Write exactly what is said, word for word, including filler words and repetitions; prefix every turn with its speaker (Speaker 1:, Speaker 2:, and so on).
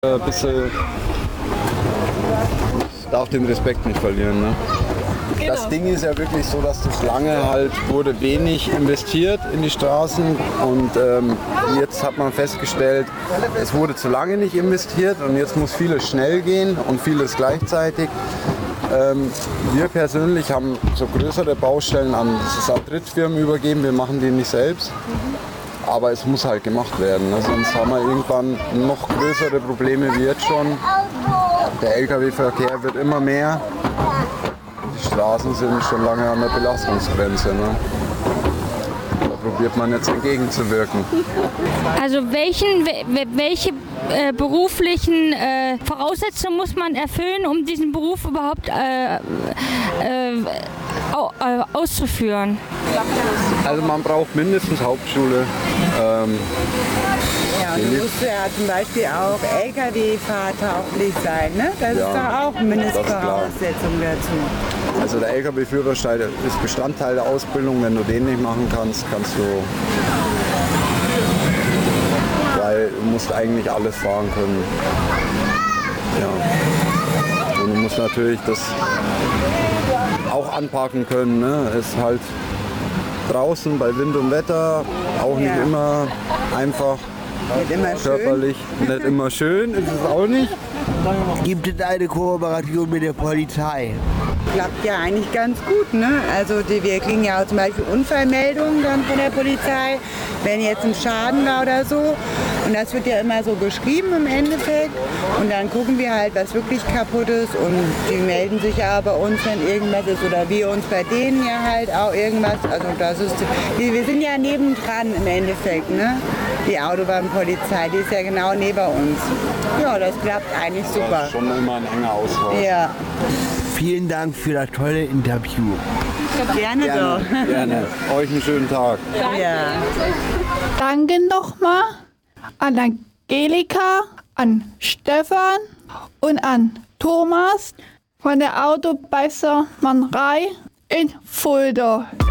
Speaker 1: Ein bisschen darf den Respekt nicht verlieren. Ne? Genau. Das Ding ist ja wirklich so, dass das lange halt wurde wenig investiert in die Straßen und ähm, jetzt hat man festgestellt, es wurde zu lange nicht investiert und jetzt muss vieles schnell gehen und vieles gleichzeitig. Ähm, wir persönlich haben so größere Baustellen an, das ist an Drittfirmen übergeben, wir machen die nicht selbst. Aber es muss halt gemacht werden, ne? Sonst haben wir irgendwann noch größere Probleme wie jetzt schon. Der L K W-Verkehr wird immer mehr. Die Straßen sind schon lange an der Belastungsgrenze. Ne? Da probiert man jetzt entgegenzuwirken.
Speaker 2: Also welchen, welche äh, beruflichen äh, Voraussetzungen muss man erfüllen, um diesen Beruf überhaupt äh, äh, auszuführen?
Speaker 1: Also man braucht mindestens Hauptschule. Ähm,
Speaker 3: ja, und du musst ja zum Beispiel auch L K W-fahrtauglich sein, ne? Das
Speaker 1: ja,
Speaker 3: ist doch auch Mindestvoraussetzung dazu.
Speaker 1: Also der L K W-Führerschein ist Bestandteil der Ausbildung. Wenn du den nicht machen kannst, kannst du, weil du musst eigentlich alles fahren können. Ja. Und du musst natürlich das auch anpacken können. Ne? Ist halt draußen bei Wind und Wetter auch nicht ja. immer einfach.
Speaker 3: Nicht immer
Speaker 1: körperlich,
Speaker 3: schön.
Speaker 1: Nicht immer schön, ist es auch nicht.
Speaker 4: Gibt es eine Kooperation mit der Polizei?
Speaker 3: Klappt ja eigentlich ganz gut, ne? Also die, wir kriegen ja auch zum Beispiel Unfallmeldungen dann von der Polizei, wenn jetzt ein Schaden war oder so. Und das wird ja immer so beschrieben im Endeffekt. Und dann gucken wir halt, was wirklich kaputt ist. Und die melden sich ja bei uns, wenn irgendwas ist. Oder wir uns bei denen ja halt auch irgendwas. Also das ist, wir sind ja nebendran im Endeffekt, ne? Die Autobahnpolizei, die ist ja genau neben uns. Ja, das klappt eigentlich super.
Speaker 1: Das ist schon immer ein enger Austausch.
Speaker 3: Ja.
Speaker 4: Vielen Dank für das tolle Interview.
Speaker 3: Gerne,
Speaker 1: Gerne,
Speaker 3: doch.
Speaker 1: gerne. Euch einen schönen Tag.
Speaker 3: Ja.
Speaker 5: Danke nochmal an Angelika, an Stefan und an Thomas von der Autobeißermannerei in Fulda.